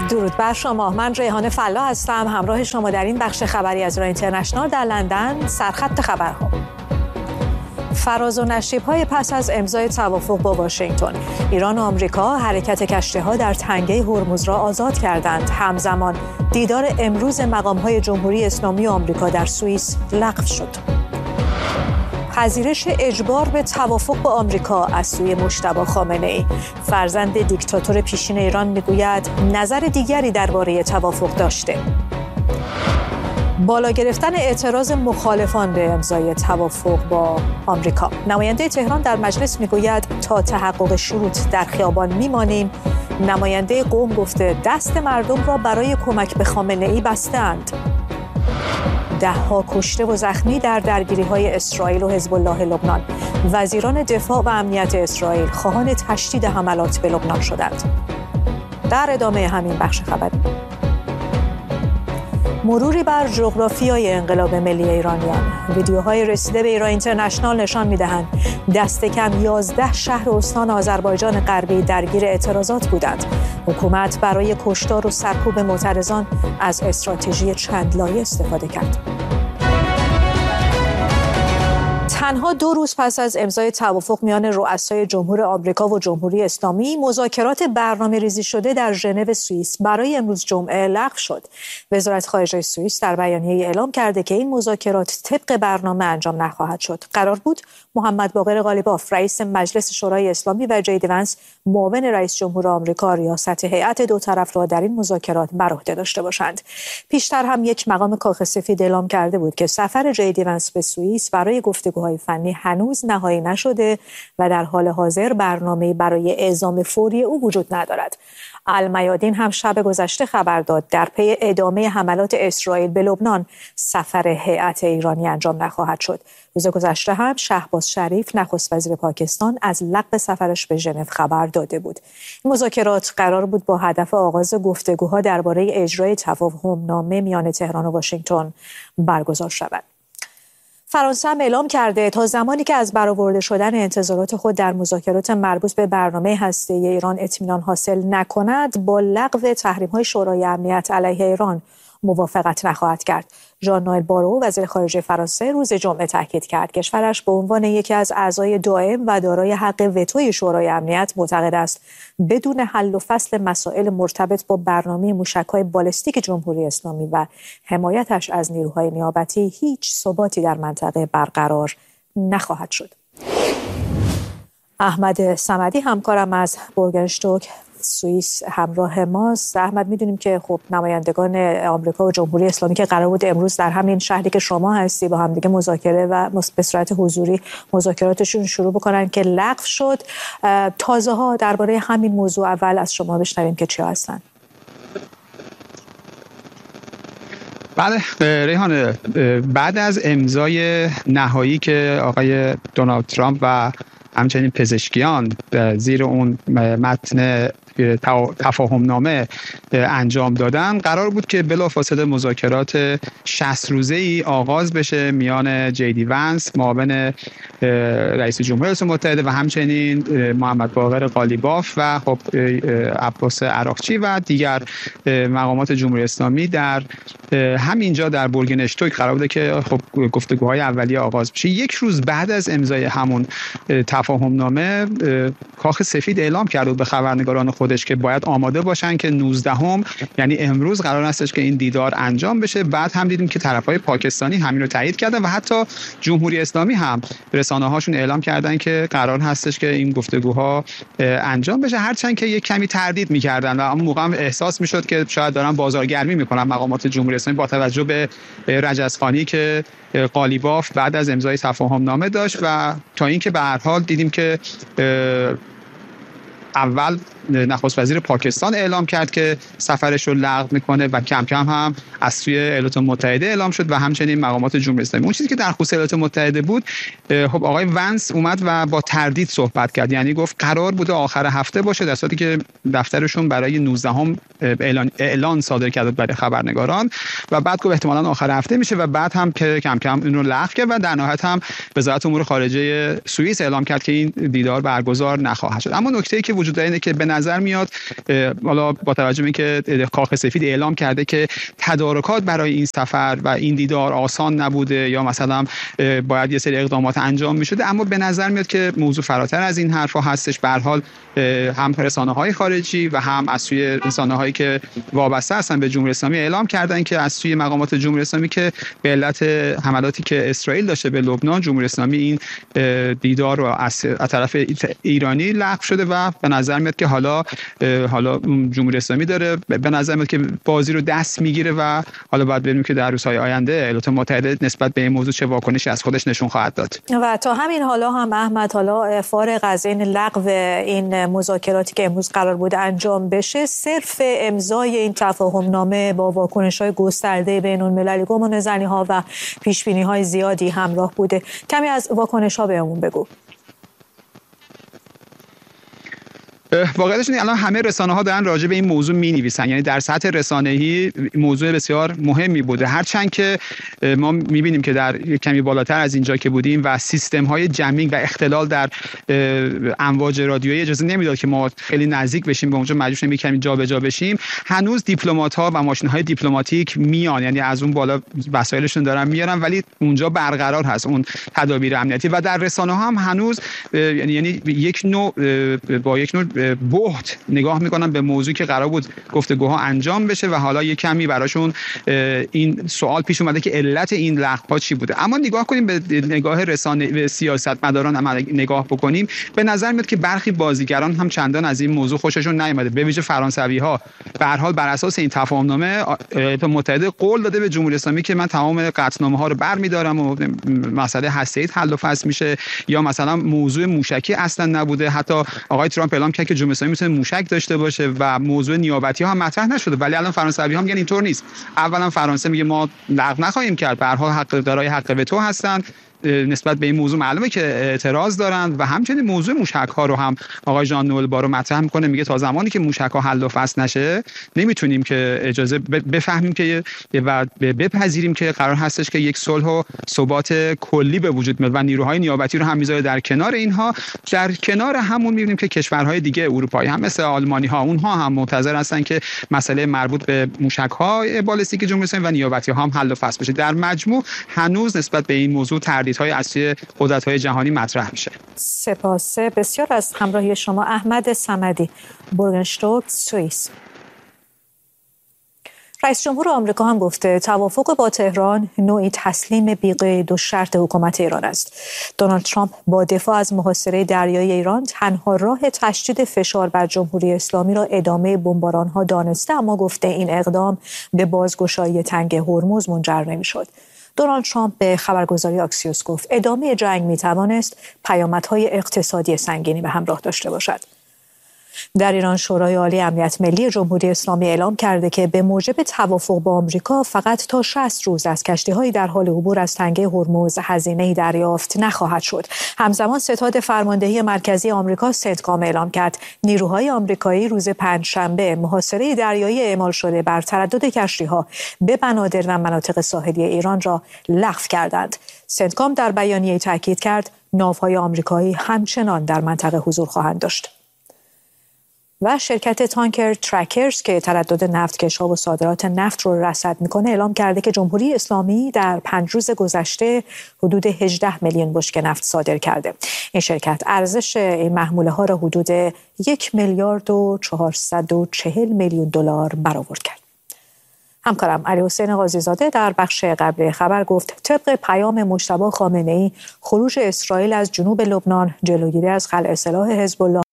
درود بر شما. من ریحانه فلاح هستم، همراه شما در این بخش خبری از ایران اینترنشنال در لندن. سرخط خبرها: فراز و نشیب‌های پس از امضای توافق با واشنگتن. ایران و آمریکا حرکت کشتی‌ها در تنگه هرمز را آزاد کردند. همزمان دیدار امروز مقام‌های جمهوری اسلامی و آمریکا در سوئیس لغو شد. پذیرش اجبار به توافق با آمریکا از سوی مجتبی خامنه‌ای. فرزند دیکتاتور پیشین ایران میگوید نظر دیگری درباره توافق داشته. بالا گرفتن اعتراض مخالفان به امضای توافق با آمریکا. نماینده تهران در مجلس میگوید تا تحقق شروط در خیابان میمانیم. نماینده قم گفته دست مردم را برای کمک به خامنه‌ای بستند. 10 کشته و زخمی در درگیری‌های اسرائیل و حزب الله لبنان. وزیران دفاع و امنیت اسرائیل خواهان تشدید حملات به لبنان شدند. در ادامه همین بخش خبری، مروری بر جغرافیای انقلاب ملی ایرانیان. ویدیوهای رسیده به ایران اینترنشنال نشان می‌دهند دست کم 11 شهر استان آذربایجان غربی درگیر اعتراضات بودند. حکومت برای کشتار و سرکوب معترضان از استراتژی چند لایه استفاده کرد. تنها 2 روز پس از امضای توافق میان رؤسای جمهور آمریکا و جمهوری اسلامی، مذاکرات برنامه‌ریزی شده در ژنو سوئیس برای امروز جمعه لغو شد. وزارت خارجه سوئیس در بیانیه‌ای اعلام کرده که این مذاکرات طبق برنامه انجام نخواهد شد. قرار بود محمد باقر قالیباف، رئیس مجلس شورای اسلامی، و جی دی ونس، معاون رئیس جمهور آمریکا، ریاست هیئت دو طرف را در این مذاکرات بر عهده داشته باشند. پیشتر هم یک مقام کاخ سفید اعلام کرده بود که سفر جی دی ونس به سوئیس برای گفتگوهای فنی هنوز نهایی نشده و در حال حاضر برنامه‌ای برای اعزام فوری او وجود ندارد. المیادین هم شب گذشته خبر داد در پی ادامه حملات اسرائیل به لبنان سفر هیئت ایرانی انجام نخواهد شد. روز گذشته هم شهباز شریف، نخست وزیر پاکستان، از لغو سفرش به ژنو خبر داده بود. این مذاکرات قرار بود با هدف آغاز گفتگوها درباره اجرای تفاهم‌نامه میان تهران و واشنگتن برگزار شود. فرانسه هم اعلام کرده تا زمانی که از برآورده شدن انتظارات خود در مذاکرات مربوط به برنامه هسته‌ای ایران اطمینان حاصل نکند، با لغو تحریم‌های شورای امنیت علیه ایران موافقت نخواهد کرد. ژان نوئل بارو، وزیر خارجه فرانسه، روز جمعه تاکید کرد کشورش به عنوان یکی از اعضای دائم و دارای حق وتوی شورای امنیت معتقد است بدون حل و فصل مسائل مرتبط با برنامه موشک‌های بالستیک جمهوری اسلامی و حمایتش از نیروهای نیابتی هیچ ثباتی در منطقه برقرار نخواهد شد. احمد صمدی، همکارم از بورگنشتوک سوئیس، همراه ماست. احمد، میدونیم که خب نمایندگان آمریکا و جمهوری اسلامی که قرار بود امروز در همین شهری که شما هستی با هم دیگه مذاکره و به صورت حضوری مذاکراتشون شروع بکنن که لغو شد. تازه ها درباره همین موضوع اول از شما بشنویم که چی هستن. بله ریحانه، بعد از امضای نهایی که آقای دونالد ترامپ و همچنین پزشکیان زیر اون متن تفاهم‌نامه انجام دادن، قرار بود که بلافاصله مذاکرات 60 روزه‌ای آغاز بشه میان جی دی ونس، معاون رئیس جمهور ایالات متحده، و همچنین محمد باقر قالیباف و خب عباس عراقچی و دیگر مقامات جمهوری اسلامی در همینجا در بورگنشتوک قرار بوده که خب گفتگوهای اولیه آغاز بشه. یک روز بعد از امضای همون تفاهم‌نامه، کاخ سفید اعلام کرده به خبرنگاران خودش که باید آماده باشن که 19 یعنی امروز قرار هستش که این دیدار انجام بشه. بعد هم دیدیم که طرفهای پاکستانی همین رو تایید کردن و حتی جمهوری اسلامی هم رسانه‌هاشون اعلام کردن که قرار هستش که این گفتگوها انجام بشه، هرچند که یک کمی تردید می‌کردن و اون موقع هم احساس می‌شد که شاید دارن بازارگرمی می‌کنن مقامات جمهوری اسلامی با توجه به رجزخوانی که قالیباف بعد از امضای تفاهم‌نامه داشت و تا اینکه به هر حال دیدیم که اول نخست وزیر پاکستان اعلام کرد که سفرش رو لغو میکنه و کم کم هم از سوی ایالات متحده اعلام شد و همچنین مقامات جمهوری اسلامی. اون چیزی که در خصوص ایالات متحده بود، خب آقای ونس اومد و با تردید صحبت کرد، یعنی گفت قرار بوده آخر هفته باشه، در صورتی که دفترشون برای 19 اعلان صادر کرد برای خبرنگاران و بعد گفت احتمالاً آخر هفته میشه و بعد هم که کم کم این رو لغو کرد و در نهایت هم وزارت امور خارجه سوئیس اعلام کرد که این دیدار برگزار نخواهد شد. اما نکته‌ای که وجود داره اینه که به نظر میاد حالا با توجه به اینکه کاخ سفید اعلام کرده که تدارکات برای این سفر و این دیدار آسان نبوده یا مثلا باید یه سری اقدامات انجام میشده، اما به نظر میاد که موضوع فراتر از این حرفا هستش. به هر حال هم رسانه‌های خارجی و هم از سوی رسانه‌هایی که وابسته هستن به جمهوری اسلامی اعلام کردن که از سوی مقامات جمهوری اسلامی که به علت حملاتی که اسرائیل داشته به لبنان، جمهوری اسلامی این دیدار رو از طرف ایرانی لغو شده و به نظر میاد که حالا جمهوری اسلامی داره به نظر میاد که بازی رو دست میگیره و حالا باید ببینیم که در روزهای آینده ایالات متحده نسبت به این موضوع چه واکنشی از خودش نشون خواهد داد. و تا همین حالا هم احمد، حالا فارغ از این لغو این مذاکراتی که امروز قرار بود انجام بشه، صرف امضای این تفاهم نامه با واکنش‌های گسترده بین‌المللی، گمانه‌زنی‌ها و پیش‌بینی‌های زیادی همراه بوده. کمی از واکنش‌ها بهمون بگو. واقعیتش اینه الان همه رسانه‌ها دارن راجع به این موضوع می‌نویسن، یعنی در سطح رسانه‌ای موضوع بسیار مهمی بوده، هرچند که ما می‌بینیم که در کمی بالاتر از اینجا که بودیم و سیستم‌های جمینگ و اختلال در امواج رادیویی اجازه نمیداد که ما خیلی نزدیک بشیم به اونجا، مجبور شدیم کمی جابجا بشیم. هنوز دیپلمات‌ها و ماشین‌های دیپلماتیک میان، یعنی از اون بالا وسایلشون دارن میارن، ولی اونجا برقرار هست اون تدابیر امنیتی و در رسانه‌ها هم هنوز یعنی یک نوع بهت نگاه میکنن به موضوعی که قرار بود گفتگوها انجام بشه و حالا یک کمی براشون این سوال پیش اومده که علت این لغوها چی بوده. اما نگاه کنیم به نگاه رسانه و سیاستمداران، اما نگاه بکنیم به نظر میاد که برخی بازیگران هم چندان از این موضوع خوششون نیامده، به ویژه فرانسوی‌ها. به هر حال بر اساس این تفاهم‌نامه ایالات متحده قول داده به جمهوری اسلامی که من تمام قطعنامه‌ها رو برمی‌دارم و مسئله هسته‌ای حل و فصل میشه، یا مثلا موضوع موشکی اصلا نبوده. حتی آقای ترامپ اعلام کرد که جمهوری اسلامی میتونه موشک داشته باشه و موضوع نیابتی‌ها هم مطرح نشده، ولی الان فرانسوی‌ها میگن اینطور نیست. اولا فرانسه میگه ما لغو نخواهیم کرد، به هر حال حق دارای حق وتو هستن، نسبت به این موضوع معلومه که اعتراض دارند و همچنین موضوع موشک‌ها رو هم آقای ژان نوئل بارو مطرح میکنه، میگه تا زمانی که موشک‌ها حل و فصل نشه نمیتونیم که اجازه بفهمیم که و بپذیریم که قرار هستش که یک صلح و ثبات کلی به وجود میاد و نیروهای نیابتی رو هم میذاره در کنار اینها. در کنار همون میبینیم که کشورهای دیگه اروپایی هم مثل آلمانی‌ها اونها هم منتظر هستن که مسئله مربوط به موشک‌های بالستیک جمهوری اسلامی و نیابتی‌ها هم حل و فصل بشه. در مجموع هنوز نسبت به این موضوع تردیدهای اصلی قدرت‌های جهانی مطرح میشه. سپاس بسیار از همراهی شما احمد صمدی، بورگنشتوک، سوئیس. رئیس جمهور آمریکا هم گفته توافق با تهران نوعی تسلیم بی‌قید و شرط حکومت ایران است. دونالد ترامپ با دفاع از محاصره دریایی ایران تنها راه تشدید فشار بر جمهوری اسلامی را ادامه بمباران‌ها دانسته، اما گفته این اقدام به بازگشایی تنگ هرمز منجر نمی‌شد. دونالد ترامپ به خبرگزاری آکسیوس گفت ادامه جنگ می‌توانست پیامدهای اقتصادی سنگینی به همراه داشته باشد. در ایران شورای عالی امنیت ملی جمهوری اسلامی اعلام کرده که به موجب توافق با آمریکا فقط تا 60 روز از کشتی‌های در حال عبور از تنگه هرمز هزینه‌ای دریافت نخواهد شد. همزمان ستاد فرماندهی مرکزی آمریکا سنتکام اعلام کرد نیروهای آمریکایی روز پنجشنبه محاصره دریایی اعمال شده بر تردد کشتی‌ها به بنادر و مناطق ساحلی ایران را لغو کردند. سنتکام در بیانیه‌ای تاکید کرد ناوهای آمریکایی همچنان در منطقه حضور خواهند داشت. و شرکت تانکر ترکرز که تردد نفتکش‌ها و صادرات نفت رو رصد میکنه اعلام کرده که جمهوری اسلامی در 5 روز گذشته حدود 18 میلیون بشکه نفت صادر کرده. این شرکت ارزش این محموله ها را حدود 1 میلیارد و 440 میلیون دلار برآورد کرد. همکارم علی حسین قاضی‌زاده در بخش قبلی خبر گفت طبق پیام مجتبی خامنه‌ای خروج اسرائیل از جنوب لبنان جلوگیری از خلع سلاح حزب الله